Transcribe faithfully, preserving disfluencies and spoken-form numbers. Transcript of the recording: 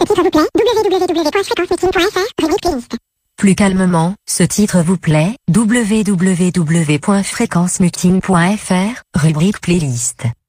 titre vous plaît, w w w point fréquence meeting point f r, rubrique playlist. Plus calmement, ce titre vous plaît, w w w point fréquence meeting point f r, rubrique playlist.